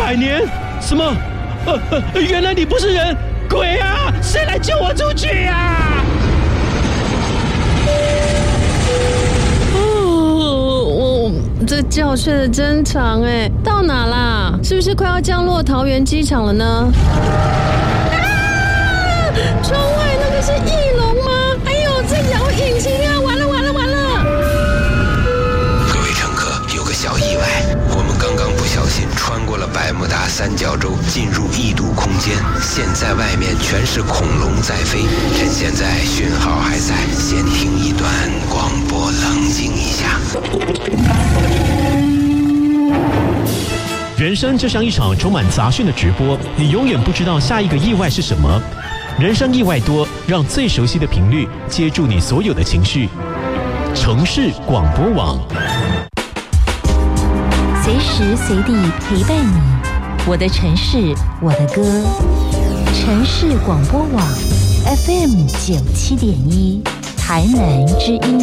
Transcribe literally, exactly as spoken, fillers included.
百年？什么？呃呃，原来你不是人，鬼啊！谁来救我出去啊？ 哦，我这觉睡得真长哎，到哪啦？是不是快要降落桃园机场了呢？啊！窗外那个是翼龙吗？哎呦，在摇引擎啊！完了完了完了！ 各位乘客，有个小意外，我们刚刚不小心穿过了百慕达三角洲，进入异度空间。现在外面全是恐龙在飞，趁现在讯号还在，先听一段广播，冷静一下。 人生就像一场充满杂讯的直播，你永远不知道下一个意外是什么。人生意外多，让最熟悉的频率接住你所有的情绪。城市广播网， 随时随地陪伴你，我的城市，我的歌。城市广播网 F M 九七点一，台南之音。